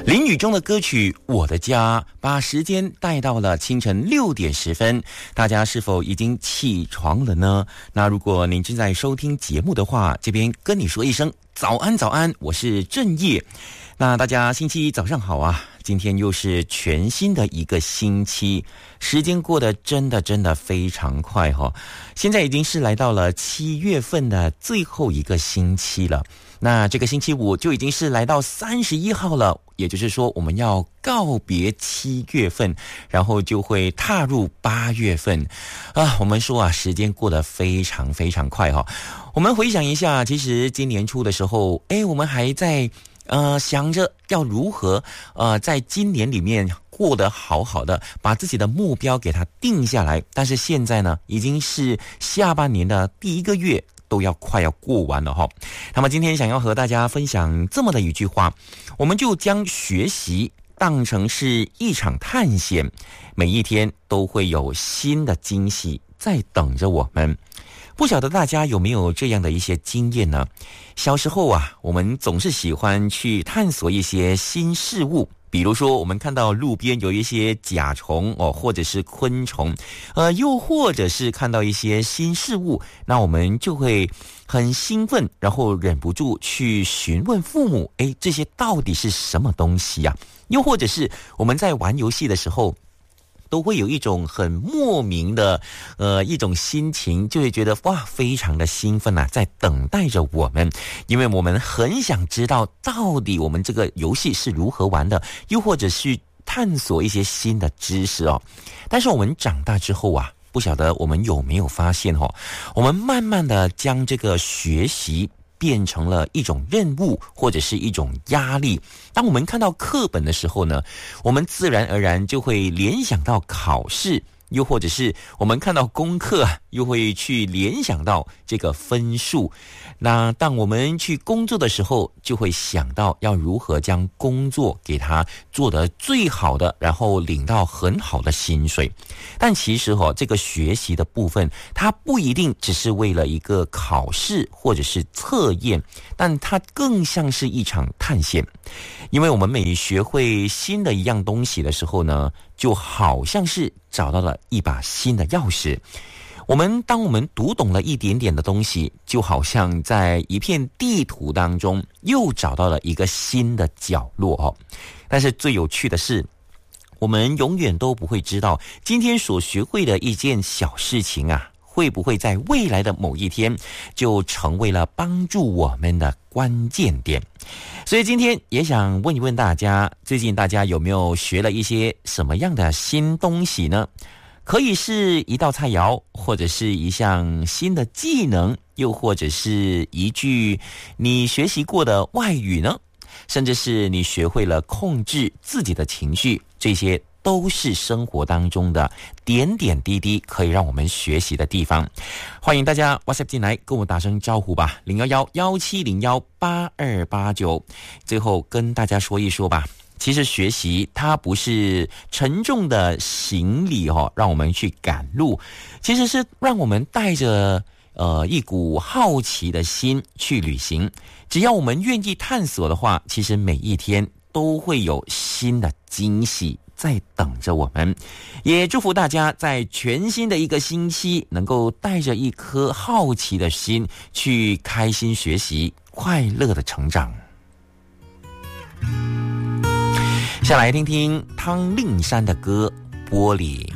林宇中的歌曲《我的家》把时间带到了清晨6点10分，大家是否已经起床了呢？那如果您正在收听节目的话，这边跟你说一声早安早安，我是正业。那大家星期一早上好啊，今天又是全新的一个星期，时间过得真的非常快哦。现在已经是来到了7月份的最后一个星期了，那这个星期五就已经是来到31号了，也就是说我们要告别7月份，然后就会踏入8月份啊。我们说啊，时间过得非常快哦。我们回想一下，其实今年初的时候，我们还在想着要如何在今年里面过得好好的，把自己的目标给它定下来。但是现在呢，已经是下半年的第1个月，都快要过完了哈。那么今天想要和大家分享这么的一句话，我们就将学习当成是一场探险，每一天都会有新的惊喜在等着我们。不晓得大家有没有这样的一些经验呢？小时候啊，我们总是喜欢去探索一些新事物，比如说我们看到路边有一些甲虫或者是昆虫，又或者是看到一些新事物，那我们就会很兴奋，然后忍不住去询问父母，这些到底是什么东西啊？又或者是我们在玩游戏的时候，都会有一种很莫名的一种心情，就会觉得哇，非常的兴奋啊，在等待着我们，因为我们很想知道到底我们这个游戏是如何玩的，又或者是探索一些新的知识哦。但是我们长大之后啊，不晓得我们有没有发现我们慢慢的将这个学习变成了一种任务，或者是一种压力。当我们看到课本的时候呢，我们自然而然就会联想到考试，又或者是我们看到功课，又会去联想到这个分数。那当我们去工作的时候，就会想到要如何将工作给它做得最好的，然后领到很好的薪水。但其实这个学习的部分，它不一定只是为了一个考试或者是测验，但它更像是一场探险。因为我们每学会新的一样东西的时候呢，就好像是找到了一把新的钥匙。当我们读懂了一点点的东西，就好像在一片地图当中又找到了一个新的角落但是最有趣的是，我们永远都不会知道今天所学会的一件小事情啊，会不会在未来的某一天就成为了帮助我们的关键点。所以今天也想问一问大家，最近大家有没有学了一些什么样的新东西呢？可以是一道菜肴，或者是一项新的技能，又或者是一句你学习过的外语呢？甚至是你学会了控制自己的情绪，这些都是生活当中的点点滴滴可以让我们学习的地方。欢迎大家 WhatsApp 进来跟我打声招呼吧，011-1701-8289。最后跟大家说一说吧，其实学习它不是沉重的行李让我们去赶路，其实是让我们带着一股好奇的心去旅行。只要我们愿意探索的话，其实每一天都会有新的惊喜在等着我们。也祝福大家在全新的一个星期，能够带着一颗好奇的心去开心学习，快乐的成长。下来听听汤令山的歌《玻璃》。